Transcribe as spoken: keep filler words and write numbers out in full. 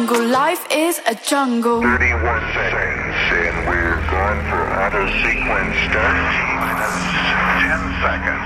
Life is a jungle. thirty-one seconds, and we're going for auto sequence start. Minus ten seconds.